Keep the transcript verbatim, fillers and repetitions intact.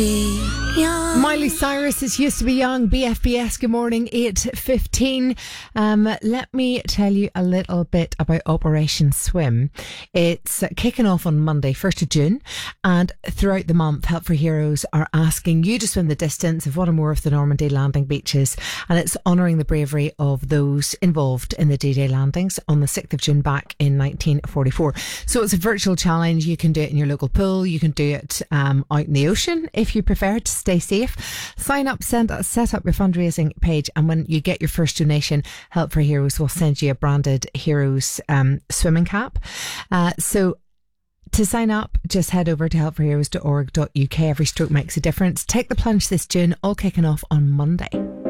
Miley Cyrus is Used to Be Young, B F B S. Good morning, eight fifteen. Um, let me tell you a little bit about Operation Swim. It's kicking off on Monday, first of June, and throughout the month, Help for Heroes are asking you to swim the distance of one or more of the Normandy landing beaches, and it's honouring the bravery of those involved in the D-Day landings on the sixth of June back in nineteen forty-four. So it's a virtual challenge. You can do it in your local pool, you can do it um, out in the ocean if you prefer to stay safe. Sign up, send, set up your fundraising page, and when you get your first donation, Help for Heroes will send you a branded Heroes um, swimming cap. Uh, so to sign up, just head over to help for heroes dot org dot U K. Every stroke makes a difference. Take the plunge this June, all kicking off on Monday.